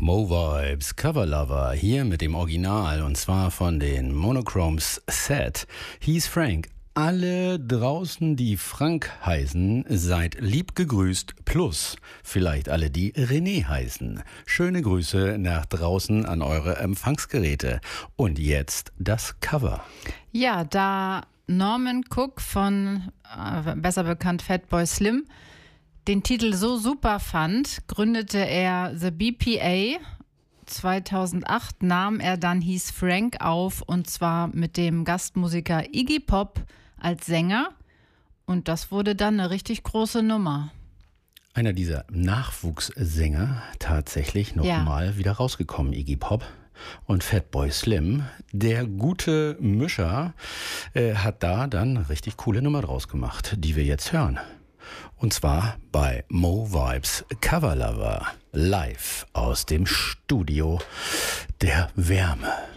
Mo Vibes Cover Lover hier mit dem Original und zwar von den Monochromes Set. Hieß Frank. Alle draußen, die Frank heißen, seid lieb gegrüßt, plus vielleicht alle, die René heißen. Schöne Grüße nach draußen an eure Empfangsgeräte. Und jetzt das Cover. Ja, da Norman Cook von, besser bekannt Fatboy Slim, den Titel so super fand, gründete er The BPA. 2008 nahm er dann He's Frank auf, und zwar mit dem Gastmusiker Iggy Pop als Sänger, und das wurde dann eine richtig große Nummer. Einer dieser Nachwuchssänger tatsächlich nochmal wieder rausgekommen, Iggy Pop. Und Fatboy Slim, der gute Mischer, hat da dann eine richtig coole Nummer draus gemacht, die wir jetzt hören. Und zwar bei Mo Vibes Cover Lover, live aus dem Studio der Wärme.